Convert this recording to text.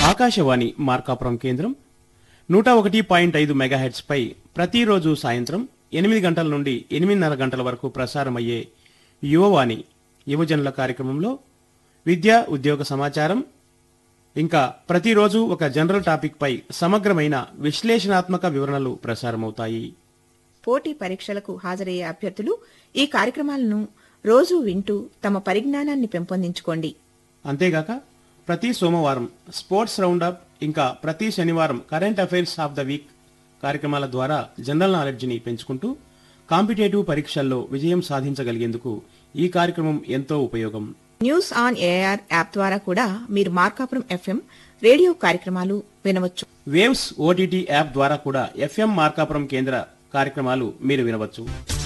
ఆకాశవాణి మార్కాపురం కేంద్రం 101.5 మెగాహెర్ట్జ్ పై ప్రతిరోజు సాయంత్రం 8 గంటల నుండి 8:30 గంటల వరకు ప్రసారమయ్యే యువవాణి యువజనుల కార్యక్రమంలో విద్య ఉద్యోగ సమాచారం ఇంకా ప్రతిరోజు ఒక జనరల్ టాపిక్ పై సమగ్రమైన విశ్లేషణాత్మక వివరణలు ప్రసారమవుతాయి. పోటీ పరీక్షలకు హాజరయ్యే అభ్యర్థులు ఈ కార్యక్రమాలను రోజూ వింటూ తమ పరిజ్ఞానాన్ని పెంపొందించుకోండి. అంతేగాక ప్రతి సోమవారం స్పోర్ట్స్ రౌండప్ ఇంకా ప్రతి శనివారం current affairs of the week కార్యక్రమాల ద్వారా జనరల్ నాలెడ్జిని పెంచుకుంటూ కాంపిటేటివ్ పరీక్షల్లో విజయం సాధించగలిగేందుకు ఈ కార్యక్రమం ఎంతో ఉపయోగం. న్యూస్ ఆన్ ఏఆర్ యాప్ ద్వారా కూడా మీరు మార్కాపురం ఎఫ్ఎం రేడియో కార్యక్రమాలు వినవచ్చు. వేవ్స్ ఓటీటీ యాప్ ద్వారా కూడా ఎఫ్ఎం మార్కాపురం కేంద్ర కార్యక్రమాలు మీరు వినవచ్చు.